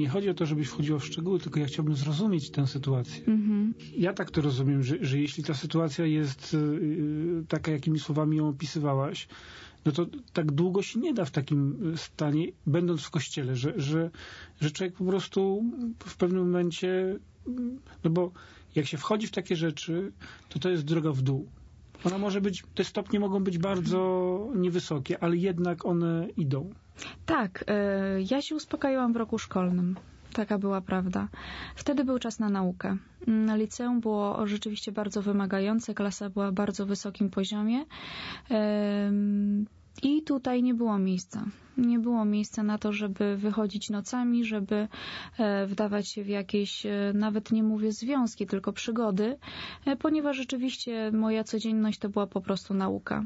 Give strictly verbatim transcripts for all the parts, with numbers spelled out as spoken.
nie chodzi o to, żebyś wchodziła w szczegóły, tylko ja chciałbym zrozumieć tę sytuację. Mhm. Ja tak to rozumiem, że, że jeśli ta sytuacja jest yy, taka, jakimi słowami ją opisywałaś, no to tak długo się nie da w takim stanie, będąc w kościele, że, że, że człowiek po prostu w pewnym momencie, no bo jak się wchodzi w takie rzeczy, to to jest droga w dół. Ona może być, te stopnie mogą być bardzo niewysokie, ale jednak one idą. Tak, y, ja się uspokajałam w roku szkolnym. Taka była prawda. Wtedy był czas na naukę. Liceum było rzeczywiście bardzo wymagające, klasa była w bardzo wysokim poziomie. I tutaj nie było miejsca. Nie było miejsca na to, żeby wychodzić nocami, żeby wdawać się w jakieś, nawet nie mówię związki, tylko przygody, ponieważ rzeczywiście moja codzienność to była po prostu nauka.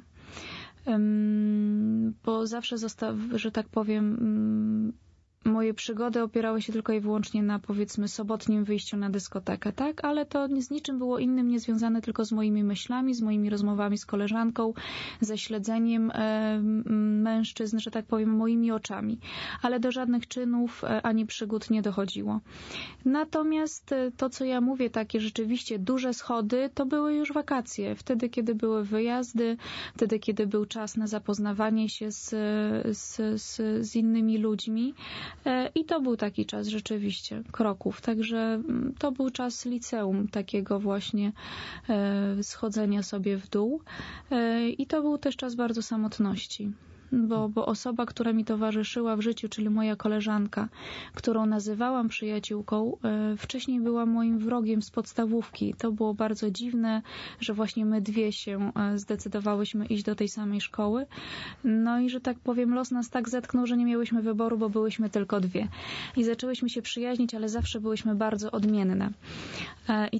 Bo zawsze został, że tak powiem, moje przygody opierały się tylko i wyłącznie na, powiedzmy, sobotnim wyjściu na dyskotekę, tak? Ale to z niczym było innym niezwiązane, tylko z moimi myślami, z moimi rozmowami z koleżanką, ze śledzeniem e, mężczyzn, że tak powiem, moimi oczami. Ale do żadnych czynów e, ani przygód nie dochodziło. Natomiast e, to, co ja mówię, takie rzeczywiście duże schody, to były już wakacje. Wtedy, kiedy były wyjazdy, wtedy, kiedy był czas na zapoznawanie się z, z, z, z innymi ludźmi. I to był taki czas rzeczywiście kroków. Także to był czas liceum, takiego właśnie schodzenia sobie w dół. I to był też czas bardzo samotności. Bo, bo osoba, która mi towarzyszyła w życiu, czyli moja koleżanka, którą nazywałam przyjaciółką, e, wcześniej była moim wrogiem z podstawówki. To było bardzo dziwne, że właśnie my dwie się e, zdecydowałyśmy iść do tej samej szkoły. No i, że tak powiem, los nas tak zetknął, że nie miałyśmy wyboru, bo byłyśmy tylko dwie. I zaczęłyśmy się przyjaźnić, ale zawsze byłyśmy bardzo odmienne. E, i